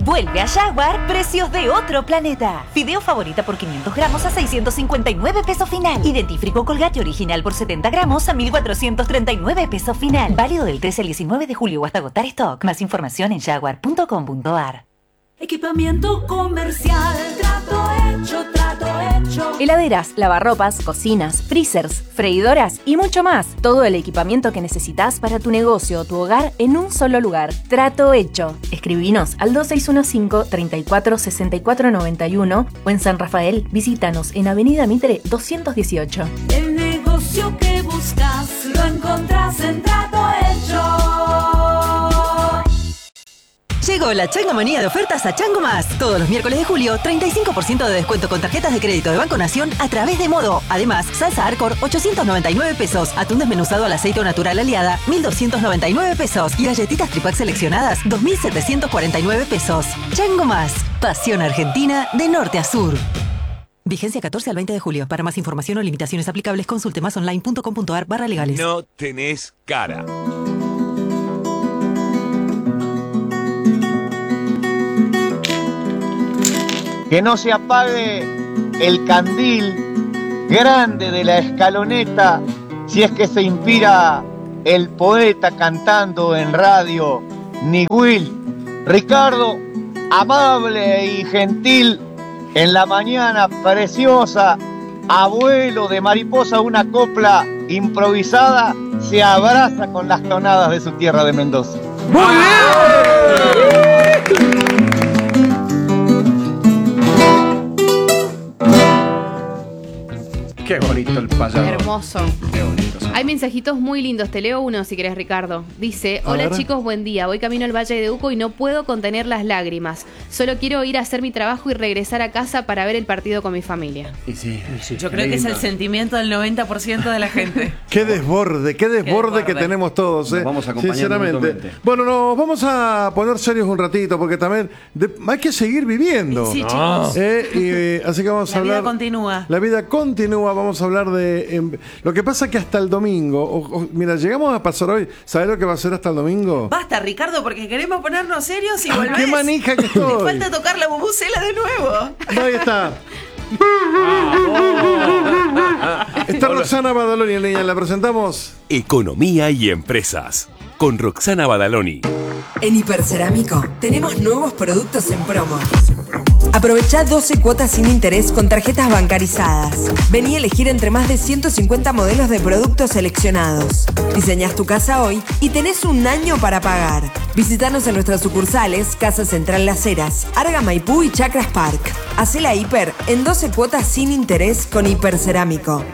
Vuelve a Jaguar, precios de otro planeta. Fideo Favorita por 500 gramos a 659 pesos final. Y dentífrico Colgate original por 70 gramos a 1.439 pesos final. Válido del 13 al 19 de julio o hasta agotar stock. Más información en jaguar.com.ar. Equipamiento comercial, trato hecho, trato hecho. Heladeras, lavarropas, cocinas, freezers, freidoras y mucho más. Todo el equipamiento que necesitas para tu negocio o tu hogar en un solo lugar. Trato hecho. Escribinos al 2615 34 64 91 o en San Rafael, visítanos en Avenida Mitre 218. El negocio que buscas lo encontrás en Trato Hecho. Llegó la changomanía de ofertas a Chango Más. Todos los miércoles de julio, 35% de descuento con tarjetas de crédito de Banco Nación a través de Modo. Además, salsa Arcor, 899 pesos. Atún desmenuzado al aceite natural aliada, 1.299 pesos. Y galletitas Tripac seleccionadas, 2.749 pesos. Chango Más. Pasión argentina de norte a sur. Vigencia 14 al 20 de julio. Para más información o limitaciones aplicables, consulte másonline.com.ar/legales. No tenés cara. Que no se apague el candil grande de la escaloneta si es que se inspira el poeta cantando en radio, ni Will. Ricardo, amable y gentil, en la mañana preciosa, abuelo de mariposa, una copla improvisada, se abraza con las tonadas de su tierra de Mendoza. ¡Muy bien! Qué bonito el payador. Hermoso. Qué bonito. Hay mensajitos muy lindos. Te leo uno si querés, Ricardo. Dice: hola chicos, buen día. Voy camino al Valle de Uco y no puedo contener las lágrimas. Solo quiero ir a hacer mi trabajo y regresar a casa para ver el partido con mi familia. Y sí. Yo creo que es el sentimiento del 90% de la gente. Qué desborde que tenemos todos, Nos vamos acompañando sinceramente. mutuamente. Bueno, nos vamos a poner serios un ratito porque también hay que seguir viviendo. Sí, chicos. Así que vamos a hablar. La vida continúa. La vida continúa. Vamos a hablar de. Lo que pasa que hasta el domingo. Mira, llegamos a pasar hoy. ¿Sabés lo que va a ser hasta el domingo? Basta, Ricardo, porque queremos ponernos serios y volvés. ¡Qué manija que estoy! Te falta tocar la bubucela de nuevo. Ahí está. Está Roxana Badaloni en línea, la presentamos. Economía y empresas con Roxana Badaloni. En Hipercerámico tenemos nuevos productos en promo. Aprovechá 12 cuotas sin interés con tarjetas bancarizadas. Vení a elegir entre más de 150 modelos de productos seleccionados. Diseñás tu casa hoy y tenés un año para pagar. Visítanos en nuestras sucursales Casa Central Las Heras, Arga Maipú y Chacras Park. Hacé la hiper en 12 cuotas sin interés con Hipercerámico.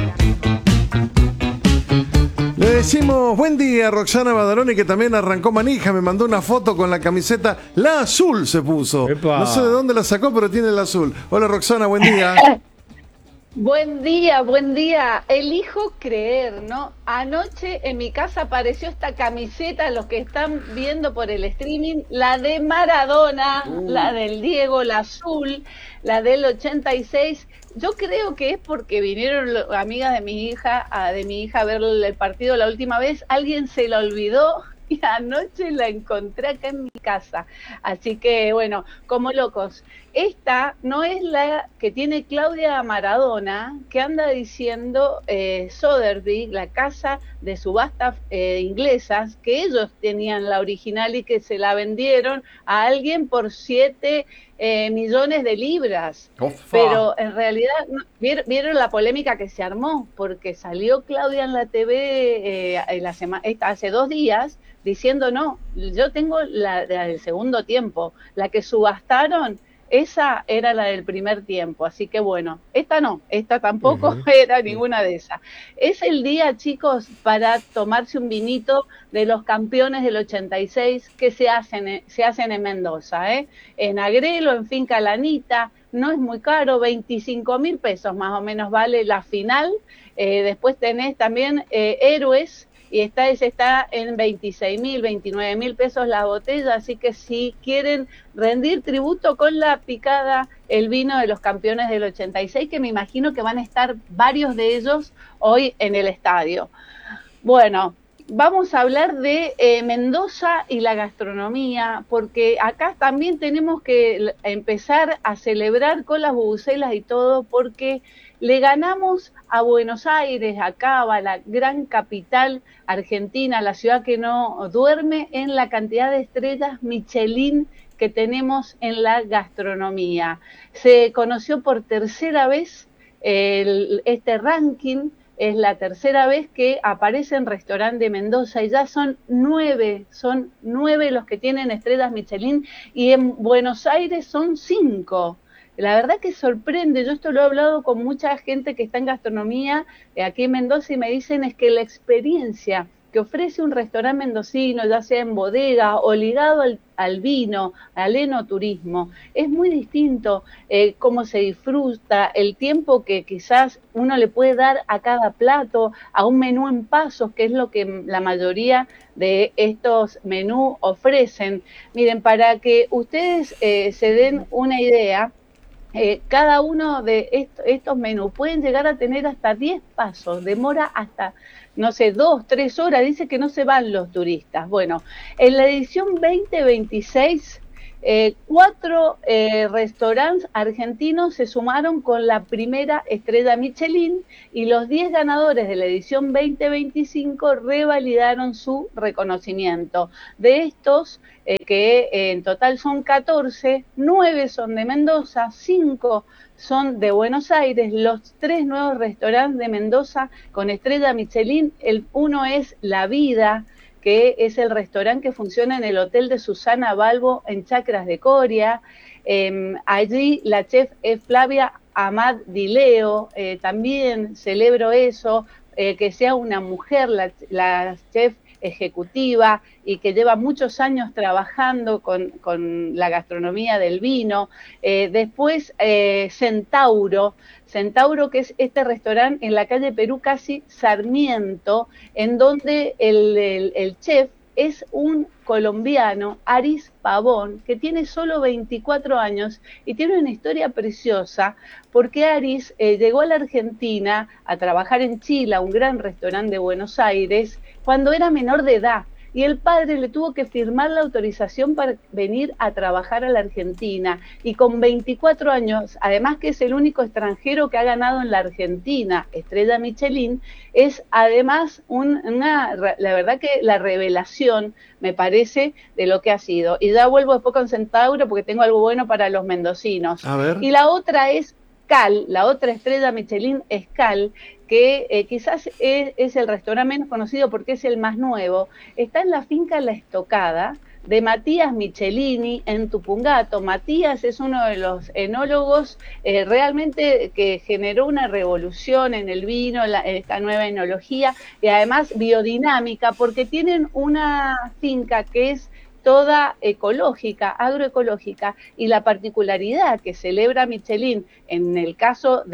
Le decimos buen día a Roxana Badaloni, que también arrancó manija, me mandó una foto con la camiseta, la azul se puso. ¡Epa! No sé de dónde la sacó, pero tiene la azul. Hola Roxana, buen día. Buen día, buen día. Elijo creer, ¿no? Anoche en mi casa apareció esta camiseta, los que están viendo por el streaming, la de Maradona, la del Diego, la azul, la del 86. Yo creo que es porque vinieron amigas de mi hija a ver el partido la última vez, alguien se la olvidó y anoche la encontré acá en mi casa. Así que bueno, como locos. Esta no es la que tiene Claudia Maradona, que anda diciendo Sotheby's, la casa de subastas inglesas, que ellos tenían la original y que se la vendieron a alguien por 7 millones de libras. Pero en realidad, ¿vieron la polémica que se armó? Porque salió Claudia en la TV hace 2 días diciendo, no, yo tengo la del segundo tiempo, la que subastaron. Esa era la del primer tiempo, así que bueno, esta no, esta tampoco era ninguna de esas. Es el día, chicos, para tomarse un vinito de los campeones del 86 que se hacen en Mendoza, en Agrelo, en Finca Lanita, no es muy caro, 25.000 pesos más o menos vale la final. Después tenés también Héroes, y ese está en 26.000, 29.000 pesos la botella, así que si quieren rendir tributo con la picada, el vino de los campeones del 86, que me imagino que van a estar varios de ellos hoy en el estadio. Bueno, vamos a hablar de Mendoza y la gastronomía, porque acá también tenemos que empezar a celebrar con las bubucelas y todo, porque le ganamos a Buenos Aires, a Cava, la gran capital argentina, la ciudad que no duerme, en la cantidad de estrellas Michelin que tenemos en la gastronomía. Se conoció por tercera vez este ranking. Es la tercera vez que aparece en Restaurante de Mendoza y ya son 9 los que tienen estrellas Michelin, y en Buenos Aires son 5. La verdad que sorprende. Yo esto lo he hablado con mucha gente que está en gastronomía aquí en Mendoza y me dicen es que la experiencia que ofrece un restaurante mendocino, ya sea en bodega o ligado al vino, al enoturismo, es muy distinto cómo se disfruta, el tiempo que quizás uno le puede dar a cada plato, a un menú en pasos, que es lo que la mayoría de estos menús ofrecen. Miren, para que ustedes se den una idea, cada uno de estos menús pueden llegar a tener hasta 10 pasos, demora hasta, no sé, 2, 3 horas, dice que no se van los turistas. Bueno, en la edición 2026, 4 restaurantes argentinos se sumaron con la primera estrella Michelin y los 10 ganadores de la edición 2025 revalidaron su reconocimiento. De estos, que en total son 14, 9 son de Mendoza, 5 son de Buenos Aires. Los 3 nuevos restaurantes de Mendoza con estrella Michelin, el uno es La Vida, que es el restaurante que funciona en el Hotel de Susana Balbo en Chacras de Coria. Allí la chef es Flavia Amad Dileo, también celebro eso, que sea una mujer la chef ejecutiva y que lleva muchos años trabajando con la gastronomía del vino. Después Centauro, que es este restaurante en la calle Perú, casi Sarmiento, en donde el chef es un colombiano, Aris Pavón, que tiene solo 24 años y tiene una historia preciosa, porque Aris llegó a la Argentina a trabajar en Chila, un gran restaurante de Buenos Aires, cuando era menor de edad. Y el padre le tuvo que firmar la autorización para venir a trabajar a la Argentina. Y con 24 años, además que es el único extranjero que ha ganado en la Argentina estrella Michelin, es además la verdad que la revelación, me parece, de lo que ha sido. Y ya vuelvo después con Centauro porque tengo algo bueno para los mendocinos. A ver. Y la otra es Cal, la otra estrella Michelin es Cal, que quizás es el restaurante menos conocido porque es el más nuevo. Está en la finca La Estocada de Matías Michelini en Tupungato. Matías es uno de los enólogos realmente que generó una revolución en el vino, en esta nueva enología, y además biodinámica, porque tienen una finca que es toda ecológica, agroecológica, y la particularidad que celebra Michelin en el caso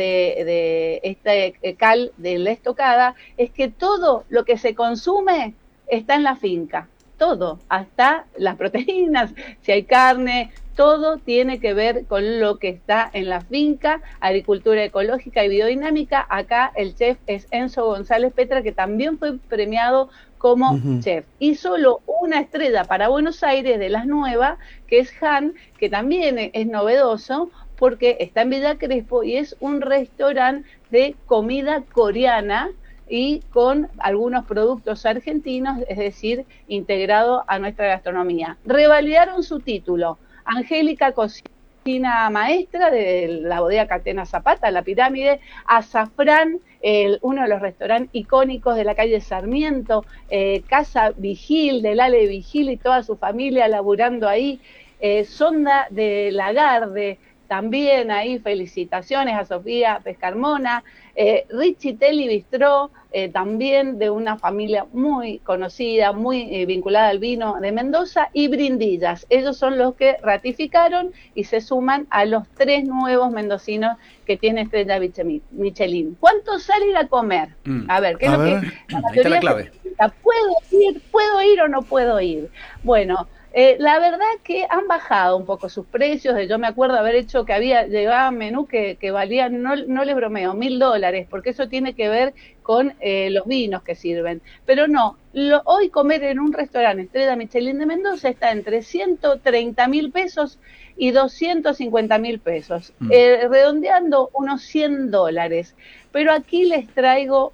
de este Cal de La Estocada es que todo lo que se consume está en la finca, todo, hasta las proteínas, si hay carne, todo tiene que ver con lo que está en la finca, agricultura ecológica y biodinámica. Acá el chef es Enzo González Petra, que también fue premiado como chef. Y solo una estrella para Buenos Aires de las nuevas, que es Han, que también es novedoso, porque está en Villa Crespo y es un restaurante de comida coreana y con algunos productos argentinos, es decir, integrado a nuestra gastronomía. Revalidaron su título Angélica Cocina Maestra de la bodega Catena Zapata, La Pirámide, Azafrán, uno de los restaurantes icónicos de la calle Sarmiento, Casa Vigil, del Ale Vigil y toda su familia laburando ahí, Sonda de Lagarde, también ahí felicitaciones a Sofía Pescarmona, Richie Telly Bistró, también de una familia muy conocida, muy vinculada al vino de Mendoza, y Brindillas. Ellos son los que ratificaron y se suman a los 3 nuevos mendocinos que tiene estrella Michelin. ¿Cuánto sale ir a comer? A ver, ¿qué es lo que la mayoría ahí está la clave. ¿Puedo ir o no puedo ir? Bueno, La verdad que han bajado un poco sus precios. Yo me acuerdo haber hecho que llegaba menú que valían, no les bromeo, $1.000, porque eso tiene que ver con los vinos que sirven. Pero no, hoy comer en un restaurante Estrella Michelin de Mendoza está entre 130.000 pesos y 250.000 pesos, redondeando unos $100. Pero aquí les traigo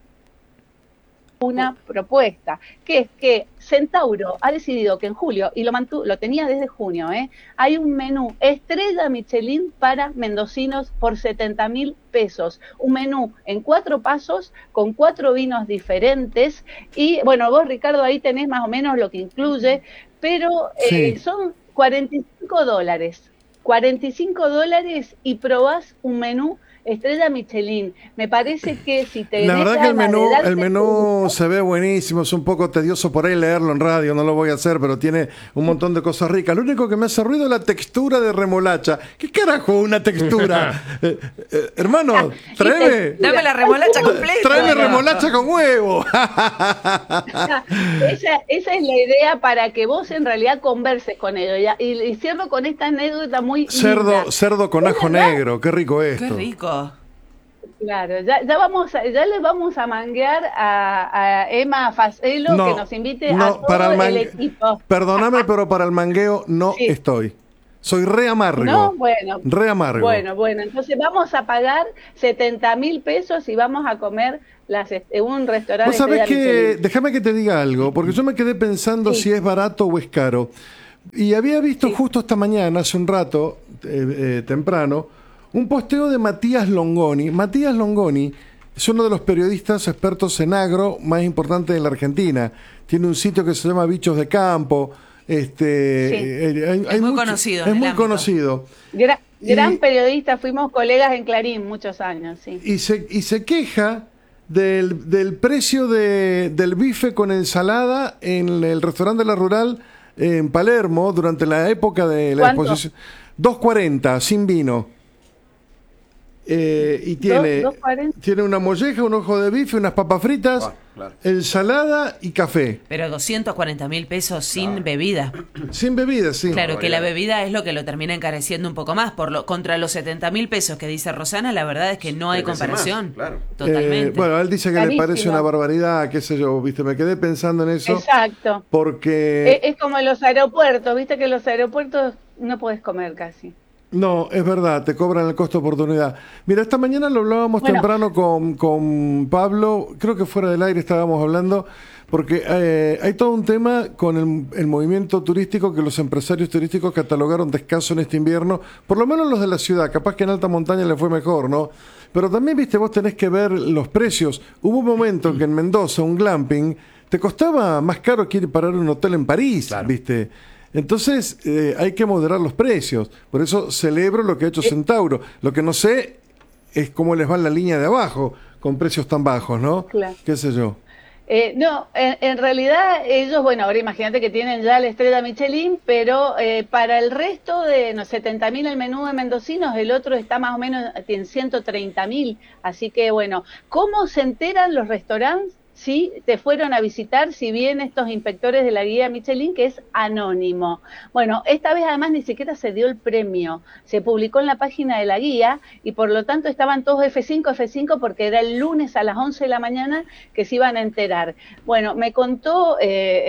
una propuesta, que es que Centauro ha decidido que en julio, y lo tenía desde junio, hay un menú Estrella Michelin para mendocinos por 70.000 pesos. Un menú en 4 pasos, con 4 vinos diferentes, y bueno, vos, Ricardo, ahí tenés más o menos lo que incluye, pero son $45. $45 y probás un menú Estrella Michelin. Me parece que si te... La verdad que el menú se ve buenísimo, es un poco tedioso por ahí leerlo en radio, no lo voy a hacer, pero tiene un montón de cosas ricas. Lo único que me hace ruido es la textura de remolacha. ¿Qué carajo una textura? Hermano, tráeme... Dame la remolacha completa. Tráeme remolacha con huevo. Esa es la idea para que vos en realidad converses con ellos. Y cierro con esta anécdota muy linda. Cerdo con ajo negro, qué rico esto. Qué rico. Claro, ya les vamos a manguear a Emma Facelo que nos invite a todo el equipo. Perdóname, pero para el mangueo no estoy. Soy re amargo. No, bueno. Re amargo. Bueno, entonces vamos a pagar 70.000 pesos y vamos a comer un restaurante. ¿Vos sabés que? Déjame que te diga algo, porque yo me quedé pensando si es barato o es caro. Y había visto justo esta mañana, hace un rato, temprano, un posteo de Matías Longoni. Matías Longoni es uno de los periodistas expertos en agro más importantes de la Argentina. Tiene un sitio que se llama Bichos de Campo. Es muy conocido. Es muy conocido. Gran periodista, fuimos colegas en Clarín muchos años. Sí. Y se queja del precio del bife con ensalada en el restaurante de la Rural en Palermo durante la época de la exposición. $2.40 sin vino. Y tiene una molleja, un ojo de bife, unas papas fritas, ensalada y café. Pero 240.000 pesos sin bebida. Sin bebida, sí. Claro, que la bebida es lo que lo termina encareciendo un poco más. Contra los 70.000 pesos que dice Rosana, la verdad es que no hay comparación. Claro. Totalmente. Bueno, él dice que Carísimo. le parece una barbaridad, qué sé yo, viste, me quedé pensando en eso. Exacto. Porque... Es como en los aeropuertos, viste que en los aeropuertos no podés comer casi. No, es verdad, te cobran el costo de oportunidad. Mira, esta mañana lo hablábamos temprano con Pablo, creo que fuera del aire estábamos hablando, porque hay todo un tema con el movimiento turístico que los empresarios turísticos catalogaron de escaso en este invierno, por lo menos los de la ciudad, capaz que en alta montaña le fue mejor, ¿no? Pero también, viste, vos tenés que ver los precios. Hubo un momento en que en Mendoza un glamping te costaba más caro que ir a parar un hotel en París, viste. Entonces hay que moderar los precios. Por eso celebro lo que ha hecho Centauro. Lo que no sé es cómo les va en la línea de abajo con precios tan bajos, ¿no? Claro. ¿Qué sé yo? No, en realidad ellos, bueno, ahora imagínate que tienen ya la Estrella Michelin, pero para el resto de 70.000 el menú de mendocinos, el otro está más o menos en 130.000. Así que bueno, ¿cómo se enteran los restaurantes si te fueron a visitar, si bien estos inspectores de la guía Michelin, que es anónimo? Bueno, esta vez además ni siquiera se dio el premio, se publicó en la página de la guía y por lo tanto estaban todos F5 porque era el lunes a las 11 de la mañana que se iban a enterar. Bueno, me contaron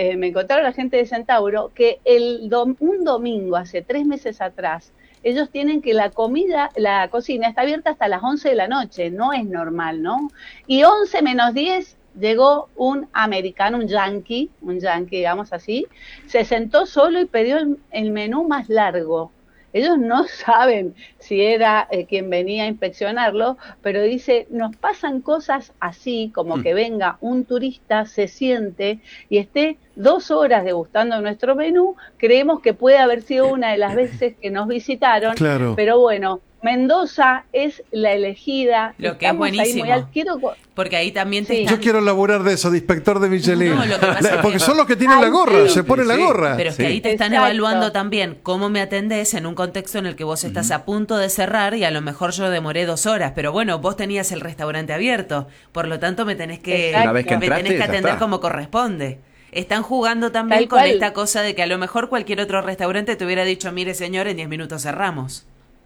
la gente de Centauro que un domingo, hace 3 meses atrás, ellos tienen que la cocina está abierta hasta las 11 de la noche, no es normal, ¿no? Y 11 menos 10 llegó un americano, un yankee, digamos así, se sentó solo y pidió el menú más largo. Ellos no saben si era quien venía a inspeccionarlo, pero dice, nos pasan cosas así, como que venga un turista, se siente y esté 2 horas degustando nuestro menú, creemos que puede haber sido una de las veces que nos visitaron, claro. Pero bueno, Mendoza es la elegida. Lo que es buenísimo. Porque ahí también te están... Yo quiero laburar de eso, de inspector de Michelin. No, lo que pasa es porque que... son los que tienen la gorra, se ponen la gorra. Pero es que ahí te están evaluando también cómo me atendés en un contexto en el que vos estás a punto de cerrar y a lo mejor yo demoré 2 horas, pero bueno, vos tenías el restaurante abierto, por lo tanto me tenés que Una vez que entraste, atender ya está. como corresponde. Están jugando también Tal con cual. esta cosa de que a lo mejor cualquier otro restaurante te hubiera dicho, mire señor, en 10 minutos cerramos.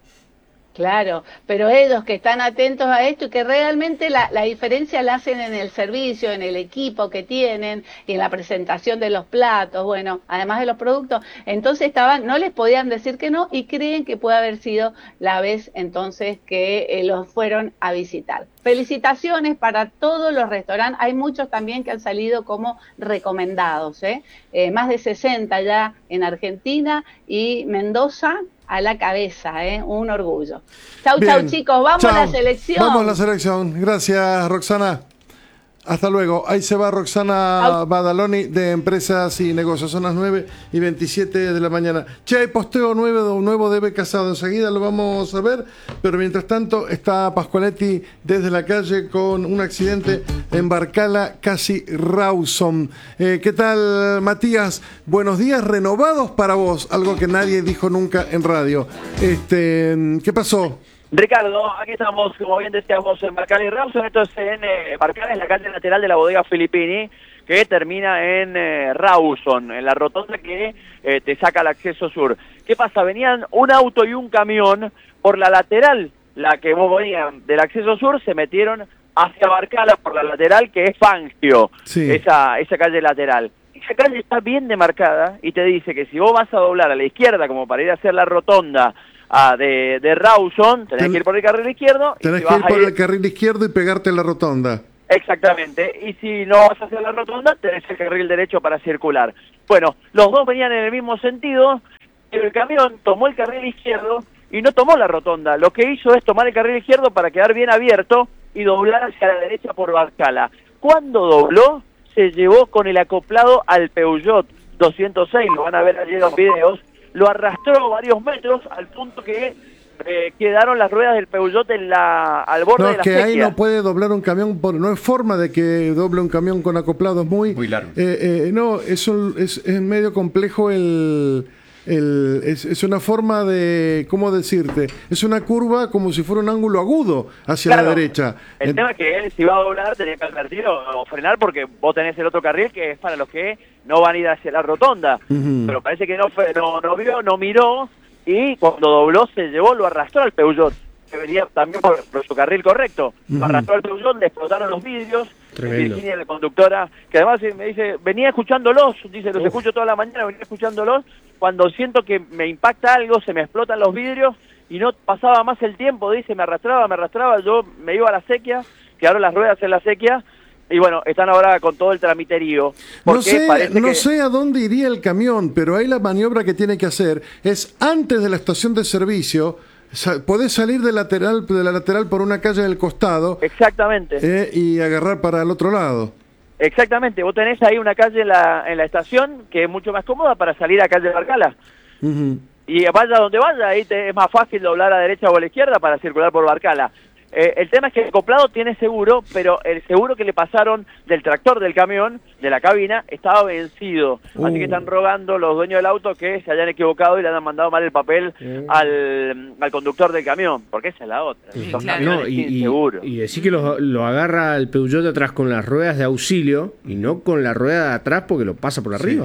Claro, pero ellos que están atentos a esto y que realmente la diferencia la hacen en el servicio, en el equipo que tienen y en la presentación de los platos, bueno, además de los productos, entonces no les podían decir que no y creen que puede haber sido la vez entonces que los fueron a visitar. Felicitaciones para todos los restaurantes, hay muchos también que han salido como recomendados, más de 60 ya en Argentina y Mendoza a la cabeza, un orgullo. Chau, Bien. chau chicos, vamos a la selección. Vamos a la selección. Gracias, Roxana. Hasta luego. Ahí se va Roxana Badaloni de Empresas y Negocios. Son las 9:27 de la mañana. Che, hay posteo nuevo de B. Casado. Enseguida lo vamos a ver. Pero mientras tanto está Pascualetti desde la calle con un accidente en Barcala, casi Rawson. ¿Qué tal, Matías? Buenos días renovados para vos. Algo que nadie dijo nunca en radio. ¿Qué pasó? Ricardo, aquí estamos, como bien decíamos, en Barcala y Rawson. Esto es en Barcala, es la calle lateral de la bodega Filippini, que termina en Rawson, en la rotonda que te saca al acceso sur. ¿Qué pasa? Venían un auto y un camión por la lateral, la que vos venían del acceso sur, se metieron hacia Barcala por la lateral, que es Fangio, sí. esa calle lateral. Esa calle está bien demarcada y te dice que si vos vas a doblar a la izquierda como para ir a hacer la rotonda de Rawson, tenés que ir por el carril izquierdo. Tenés y que ir por ir... el carril izquierdo y pegarte en la rotonda. Exactamente, y si no vas a hacer la rotonda, tenés el carril derecho para circular. Bueno, los dos venían en el mismo sentido, pero el camión tomó el carril izquierdo y no tomó la rotonda. Lo que hizo es tomar el carril izquierdo para quedar bien abierto y doblar hacia la derecha por Barcala. Cuando dobló, se llevó con el acoplado al Peugeot 206, lo van a ver allí en los videos, lo arrastró varios metros al punto que quedaron las ruedas del Peugeot al borde de la sequía. No, es que ahí no puede doblar un camión, no es forma de que doble un camión con acoplado, es muy largo. No, es medio complejo es una forma de, ¿cómo decirte? Es una curva como si fuera un ángulo agudo hacia la derecha. El tema es que él, si va a doblar, tenía que advertir o frenar, porque vos tenés el otro carril que es para los que no van a ir hacia la rotonda. Pero parece que no vio, no miró, y cuando dobló se llevó, lo arrastró al Peugeot, que venía también por su carril correcto. Lo arrastró al Peugeot, le explotaron los vidrios. Tremendo. Virginia, la conductora, que además me dice, venía escuchándolos, dice, los escucho toda la mañana, venía escuchándolos, cuando siento que me impacta algo, se me explotan los vidrios, y no pasaba más el tiempo, dice, me arrastraba, yo me iba a la sequía, quedaron las ruedas en la sequía, y bueno, están ahora con todo el tramiterío. No sé a dónde iría el camión, pero ahí la maniobra que tiene que hacer es antes de la estación de servicio. Podés salir de la lateral por una calle del costado. Exactamente. Y agarrar para el otro lado. Exactamente. Vos tenés ahí una calle en la estación que es mucho más cómoda para salir a calle Barcala. Y vaya donde vaya, ahí es más fácil doblar a la derecha o a la izquierda para circular por Barcala. El tema es que el acoplado tiene seguro, pero el seguro que le pasaron del tractor del camión, de la cabina, estaba vencido. Así que están rogando los dueños del auto que se hayan equivocado y le hayan mandado mal el papel al conductor del camión, porque esa es la otra. Son camiones sin seguro. Y decir que lo agarra el Peugeot de atrás con las ruedas de auxilio y no con la rueda de atrás porque lo pasa por arriba.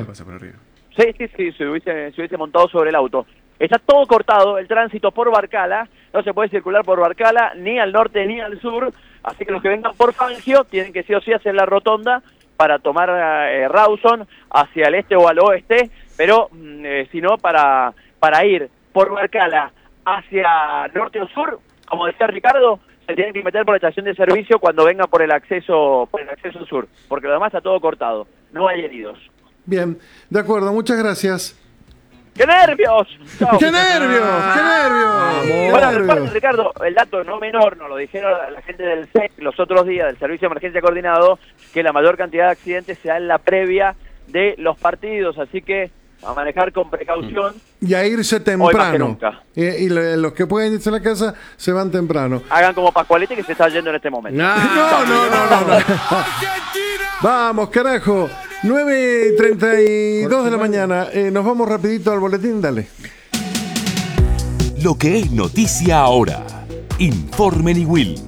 Sí, se hubiese montado sobre el auto. Está todo cortado, el tránsito por Barcala, no se puede circular por Barcala, ni al norte ni al sur, así que los que vengan por Fangio tienen que sí o sí hacer la rotonda para tomar Rawson hacia el este o al oeste, pero si no, para ir por Barcala hacia norte o sur, como decía Ricardo, se tienen que meter por la estación de servicio cuando vengan por el acceso sur, porque lo demás está todo cortado, no hay heridos. Bien, de acuerdo, muchas gracias. ¡Qué nervios! ¡Chao! ¡Qué nervios! ¡Qué nervios! Bueno, después, Ricardo, el dato no menor, nos lo dijeron la gente del SEC los otros días, del Servicio de Emergencia Coordinado, que la mayor cantidad de accidentes se da en la previa de los partidos, así que a manejar con precaución. Y a irse temprano. Y los que pueden irse a la casa se van temprano. Hagan como Pascualetti, que se está yendo en este momento. No. Vamos, carajo. 9:32 de la mañana. Nos vamos rapidito al boletín, dale. Lo que es noticia ahora. Informe Niwil.